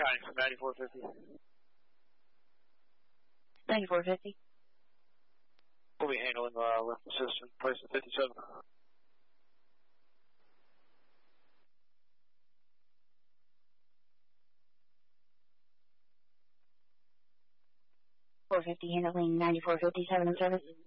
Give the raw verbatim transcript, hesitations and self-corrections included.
Sky, ninety-four fifty. ninety-four fifty. We'll be handling uh, left assistant, place of fifty-seven. four fifty handling ninety-four fifty-seven and service.